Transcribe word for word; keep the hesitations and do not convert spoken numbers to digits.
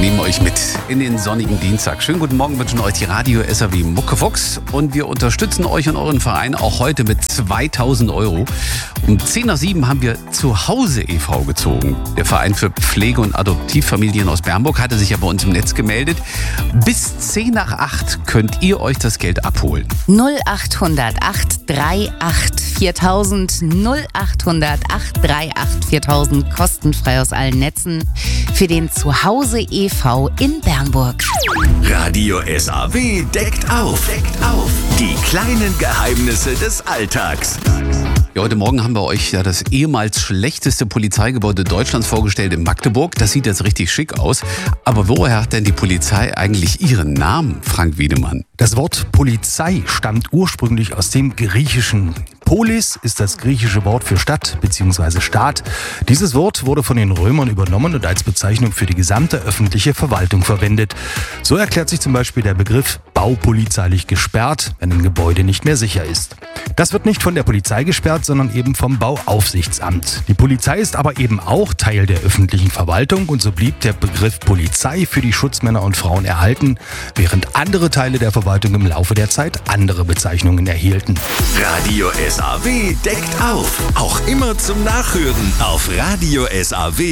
nehmen euch mit in den sonnigen Dienstag. Schönen guten Morgen wünschen euch die Radio S R W Muckefuchs und wir unterstützen euch und euren Verein auch heute mit zweitausend Euro. Um zehn nach sieben haben wir Zuhause e V gezogen. Der Verein für Pflege- und Adoptivfamilien aus Bernburg hatte sich ja bei uns im Netz gemeldet. Bis zehn nach acht könnt ihr euch das Geld abholen. null acht null null acht drei acht viertausend null acht null null acht drei acht viertausend kostenfrei aus allen Netzen für den Zuhause e V in Bernburg. Radio S R W deckt auf. Deckt auf. Die kleinen Geheimnisse des Alltags. Ja, heute Morgen haben wir euch ja das ehemals schlechteste Polizeigebäude Deutschlands vorgestellt in Magdeburg. Das sieht jetzt richtig schick aus. Aber woher hat denn die Polizei eigentlich ihren Namen, Frank Wiedemann? Das Wort Polizei stammt ursprünglich aus dem Griechischen. Polis ist das griechische Wort für Stadt bzw. Staat. Dieses Wort wurde von den Römern übernommen und als Bezeichnung für die gesamte öffentliche Verwaltung verwendet. So erklärt sich zum Beispiel der Begriff baupolizeilich gesperrt, wenn ein Gebäude nicht mehr sicher ist. Das wird nicht von der Polizei gesperrt, sondern eben vom Bauaufsichtsamt. Die Polizei ist aber eben auch Teil der öffentlichen Verwaltung und so blieb der Begriff Polizei für die Schutzmänner und Frauen erhalten, während andere Teile der Verwaltung im Laufe der Zeit andere Bezeichnungen erhielten. Radio S R W deckt auf. Auch immer zum Nachhören auf Radio S R W